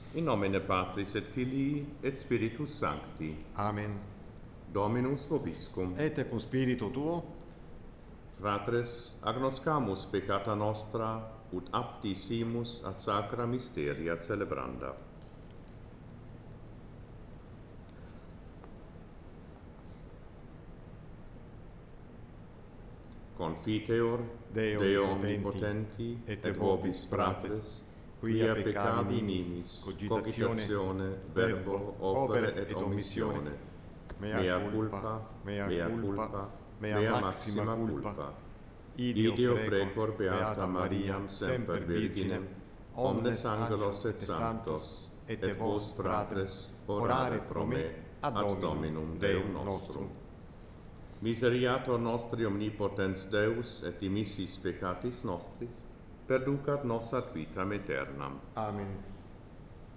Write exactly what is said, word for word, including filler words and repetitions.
In nomine Patris et Filii et Spiritus Sancti. Amen. Dominus vobiscum. Et cum spiritu tuo, Fratres, agnoscamus peccata nostra, ut apti simus ad sacra mysteria celebranda. Confiteor Deo, Deo omnipotenti, omnipotenti, et vobis fratres, quia peccami nimis, cogitazione, verbo, opere et omissione, mea culpa, mea culpa, mea maxima culpa. Ideo precor beata Mariam semper Virginem, omnes angelos et sanctos, et vos fratres, orare pro me ad Dominum Deum nostrum. Miseriator nostri omnipotens Deus et dimissis peccatis nostris, perducat nos ad vitam aeternam. Amen.